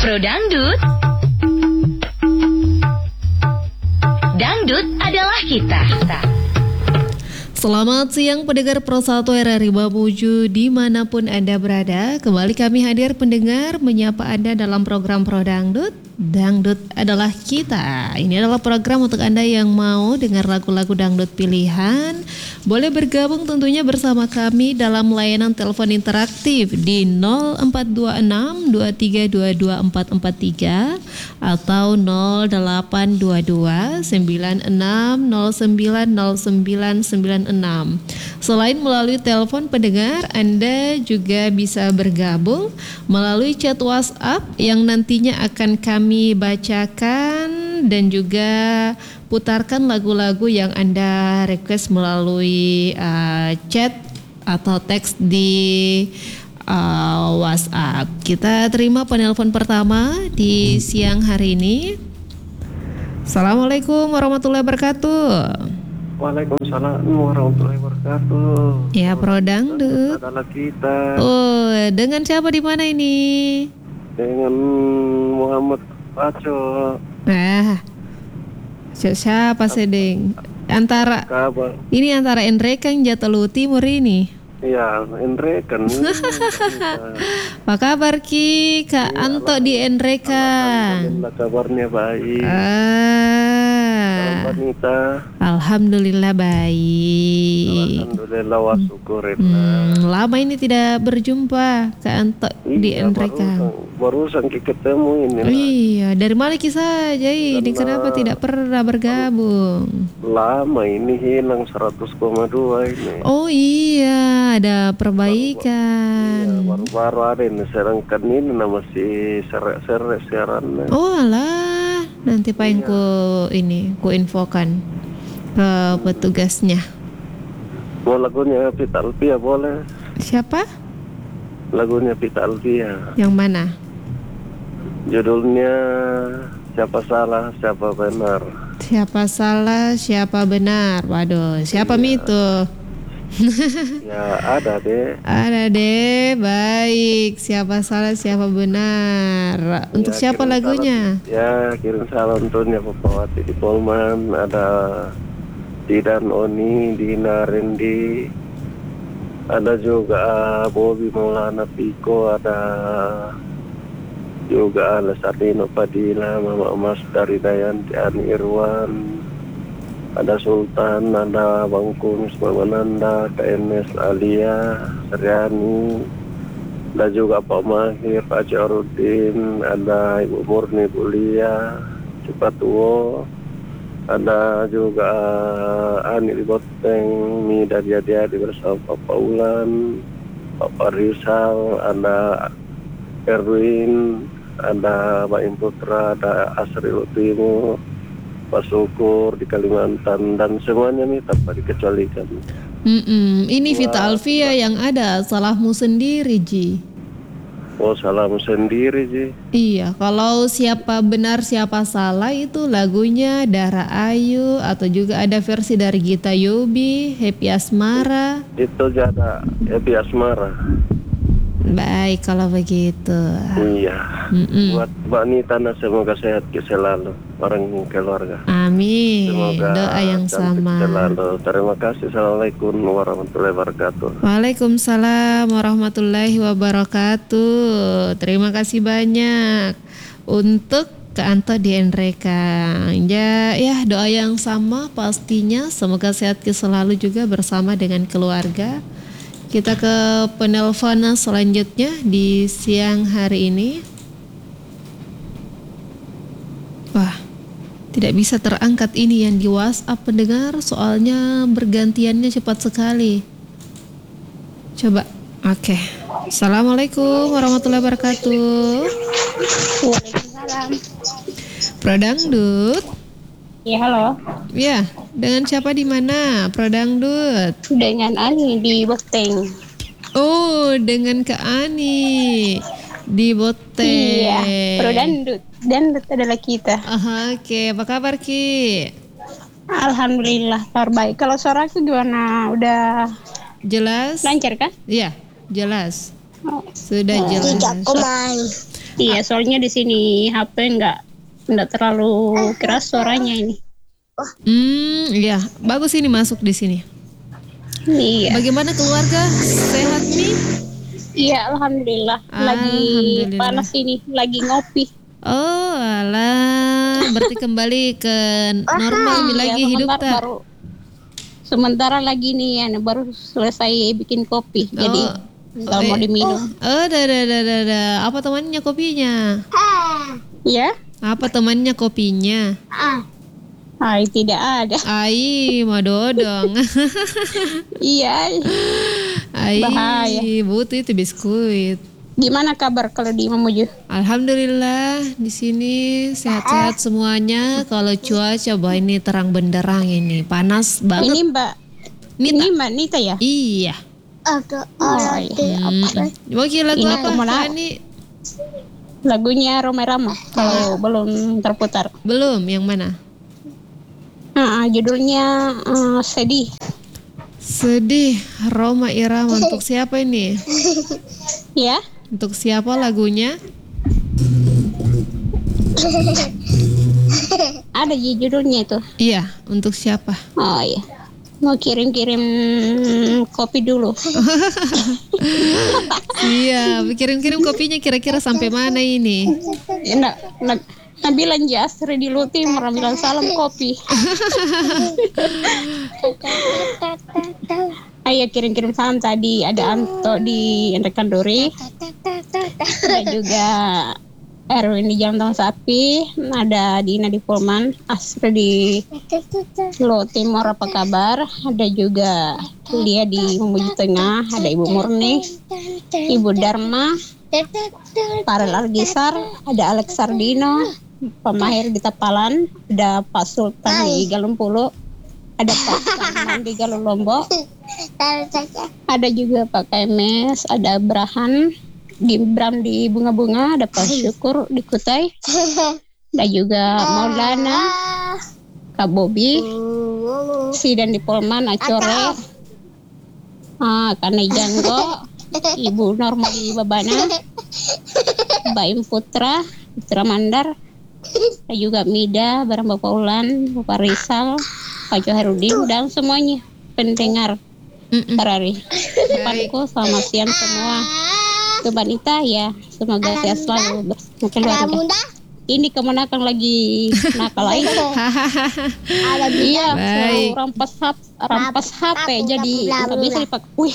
Pro Dangdut. Dangdut adalah kita. Selamat siang pendengar Pro 1 RRI Mamuju dimanapun Anda berada. Kembali kami hadir pendengar menyapa Anda dalam program Pro Dangdut. Dangdut adalah kita. Ini adalah program untuk Anda yang mau dengar lagu-lagu dangdut pilihan. Boleh bergabung tentunya bersama kami dalam layanan telepon interaktif di 0426 2322 443 atau 0822 96 09 0996. Selain melalui telepon pendengar, Anda juga bisa bergabung melalui chat WhatsApp yang nantinya akan kami bacakan dan juga putarkan lagu-lagu yang Anda request melalui chat atau teks di WhatsApp. Kita terima penelpon pertama di siang hari ini. Assalamualaikum warahmatullahi wabarakatuh. Waalaikumsalam warahmatullahi wabarakatuh. Ya, Pro Dangdut adalah kita. Oh, dengan siapa di mana ini? Dengan Muhammad Paco. Siapa sedeng? Antara Kabar. ini antara Enrekang Jatalu Timur ini. Iya, Endre kan. Apa kabar Ki? Kak Ya, Anto di Enrekang. Alhamdulillah kabarnya baik. Salam wanita. Alhamdulillah baik. Alhamdulillah wa syukurillah. Lama ini tidak berjumpa Kak Anto di Enrekang. Barusan ketemu ini. Iya, dari Maliki saja ini. Kenapa tidak pernah bergabung? Lama ini hilang 100,2 ini. Oh iya, ada perbaikan. Baru-baru ada ini sedangkan ini masih seret-seret siarannya. Oh alah, nanti paling ku infokan ke petugasnya. Mau lagunya Vita Alvia boleh? Siapa? Lagunya Vita Alvia. Yang mana? Judulnya Siapa Salah Siapa Benar. Siapa salah, siapa benar. Waduh, siapa itu? Ya ada deh. Ada deh, baik. Siapa salah, siapa benar. Untuk Ya, siapa kirim lagunya? Salam, ya kirim salam untuknya Papawati di Polman. Ada Didan Oni, Dina Rendi. Ada juga Bobby Maulana Piko. Ada juga Lesardino Padilla, Mama Emas dari Dayanti Ani Irwan. Ada Sultan, ada Bang Kumis, Mama Nanda, KNS Alia, Seriani. Ada juga Pak Mahir, Pak Jarudin, ada Ibu Murni, Bu Lia, Cipatuwo. Ada juga Ani di Boteng, Mida Diadi bersama Pak Paulan, Pak Rizal, ada Erwin, ada Pak Imputra, ada Asri Utimo, Pak Syukur di Kalimantan, dan semuanya nih tanpa dikecualikan. Ini Vita Alvia yang ada, salahmu sendiri Ji. Oh, salam sendiri Ji. Iya, kalau siapa benar siapa salah itu lagunya Dara Ayu atau juga ada versi dari Gita Yobi, Happy Asmara. Itu ada Happy Asmara. Baik kalau begitu. Iya. Buat Mbak Nitana semoga sehat selalu, bareng keluarga. Amin. Semoga Doa yang cantik sama. selalu. Terima kasih. Assalamualaikum warahmatullahi wabarakatuh. Waalaikumsalam warahmatullahi wabarakatuh. Terima kasih banyak untuk Kak Anto di Enrekang. Ya doa yang sama pastinya. Semoga sehat selalu juga bersama dengan keluarga. Kita ke penelpon selanjutnya di siang hari ini. Wah, tidak bisa terangkat ini yang di WhatsApp pendengar, soalnya bergantiannya cepat sekali. Coba, oke. Assalamualaikum warahmatullahi wabarakatuh. Waalaikumsalam. Pro Dangdut. Iya, halo. Ya, dengan siapa di mana? Pro Dangdut. Dengan Ani di Boteng. Oh, dengan Kak Ani di Boteng. Iya, Pro Dangdut. Dangdut adalah kita. Oke, apa kabar Ki? Alhamdulillah, kabar baik. Kalau suara aku gimana? Udah Jelas? lancar kan? Iya, jelas. Oh. Sudah jelas. Iya, soalnya di sini HP nggak terlalu keras suaranya ini. Iya, bagus ini masuk di sini. Iya. Bagaimana keluarga? Sehat nih? Iya, alhamdulillah. Lagi Alhamdulillah. panas ini, lagi ngopi. Oh, alah, berarti kembali ke normal nih lagi Iya, hidup tak? Sementara lagi nih, baru selesai bikin kopi. Jadi kalau mau diminum. Oh, dah. Apa temannya kopinya? Ya? Apa temannya kopinya? Hai, tidak ada. Ai, mau dodong. Iya. Ai, Bahaya. butuh itu biskuit. Gimana kabar kalau di Mamuju? Alhamdulillah di sini sehat-sehat semuanya. Kalau cuaca ini terang benderang ini, panas banget. Ini Mbak Nita ya? Iya. Oh, iya. Oke, lagu Ini apa kemana? Ini Lagunya Roma Irama kalau belum terputar. belum, yang mana? Judulnya Sedih. Sedih, Roma Irama. Untuk siapa ini? Ya? Untuk siapa lagunya? Ada judulnya itu. Iya, untuk siapa? Oh iya. Mau kirim-kirim kopi dulu. Iya, kirim-kirim kopinya kira-kira sampai mana ini? Nabilan Jasri di Lutimur, bilang salam kopi. Ayo kirim-kirim salam tadi. Ada Anto di Rekan Duri. Ada juga Erwin di Jalan Tong Sapi. Ada Dina di Pullman. Asri di Lo Timur, apa kabar? Ada juga Lia di Mamuju Tengah. Ada Ibu Murni, Ibu Dharma, Farel Algisar. Ada Alex Sardino, Pak Mahir di Tapalan. Ada Pak Sultan di Galumpulu. Ada Pak Saman di Galung Lombok. Ada juga Pak KMS, ada Abrahan di Bram di Bunga-Bunga, ada Pak Syukur di Kutai. Ada juga Maulana, Kak Bobi, Sidan di Polman, Acore, Kane Janggo, Ibu Norma di Babana, Baim Putra Mandar. Ada juga Mida, bareng Bapak Ulan, Bapak Rizal, Pak Joharudin, dan semuanya pendengar Tarari. Depanku selamat siang semua. Kebanita ya, semoga sehat selalu bersama keluarga. Ini kemenakan lagi nakal lagi. Iya, Baik. rampas HP jadi nggak bisa dipakai. Wih.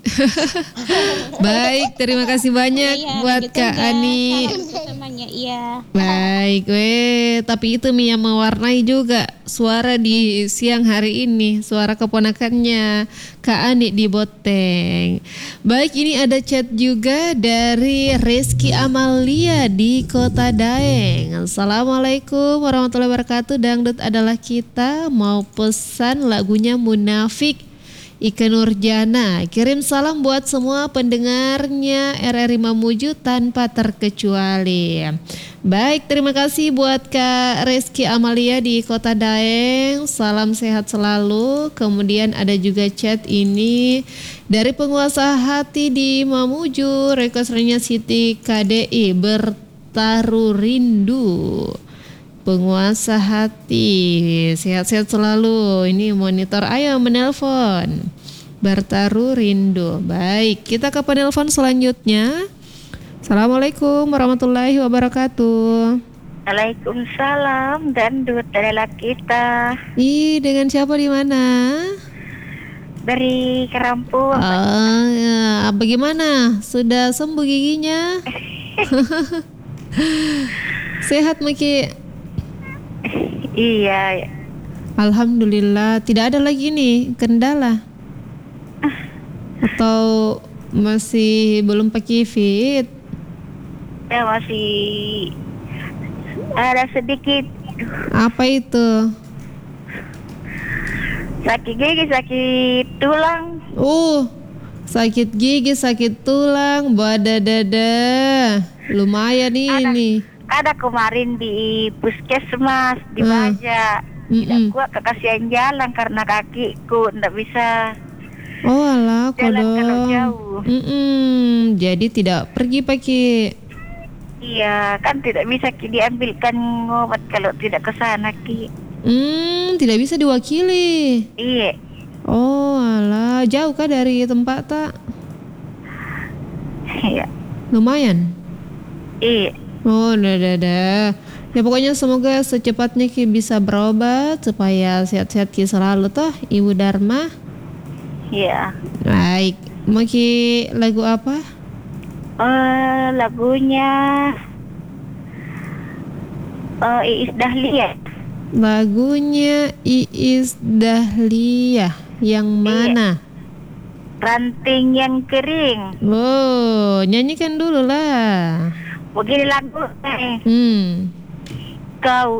Baik, terima kasih banyak Iya, buat gitu Kak ya. Ani. Salam semuanya, iya. Baik, tapi itu yang mewarnai juga suara di siang hari ini, suara keponakannya Kak Ani di Boteng. Baik, ini ada chat juga dari Rizky Amalia di Kota Daeng. Assalamualaikum warahmatullahi wabarakatuh. Dangdut adalah kita, mau pesan lagunya Munafik Ika Nurjana. Kirim salam buat semua pendengarnya RRI Mamuju tanpa terkecuali. Baik, terima kasih buat Kak Rizky Amalia di Kota Daeng. Salam sehat selalu. Kemudian ada juga chat ini dari penguasa hati di Mamuju. Requesternya Siti KDI, Bertaruh Rindu. Penguasa hati, sehat-sehat selalu. Ini monitor, ayo menelpon. Bertaruh rindu. Baik, kita ke penelpon selanjutnya. Assalamualaikum warahmatullahi wabarakatuh. Waalaikumsalam, Dangdut adalah kita. Dengan siapa di mana? Dari Kerampung. Ya, bagaimana? Sudah sembuh giginya? Sehat Miki? Iya. Alhamdulillah, tidak ada lagi nih kendala. Atau masih belum pakai fit? Ya masih ada sedikit. Apa itu? Sakit gigi, sakit tulang. Sakit gigi, sakit tulang, dada. Lumayan ini. Ada kemarin di puskesmas di Baja. Tidak kuat kekasihan jalan karena kakiku tidak bisa Alah, jalan kalau kodong. jauh. Jadi tidak pergi pakai Iya, kan tidak bisa Ki diambilkan obat kalau tidak ke sana Ki. Tidak bisa diwakili. Iya. Oh, alah, jauh kah dari tempat tak? Iya. Lumayan. Iya. Oh, dah. Ya pokoknya semoga secepatnya Ki bisa berobat supaya sehat-sehat Ki selalu toh, Ibu Dharma. Iya. Baik, mau Ki lagu apa? Lagunya Iis Dahlia. Lagunya Iis Dahlia yang mana? Ranting yang kering. Oh, nyanyikan dulu lah. Begini lagu. Hmm. Kau